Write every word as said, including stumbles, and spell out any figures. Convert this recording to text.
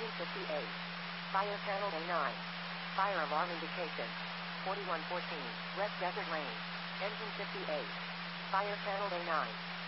Engine fifty-eight. Fire channel A nine. Fire alarm indication. forty-one fourteen, West Desert Lane. Engine fifty-eight. Fire channel A nine.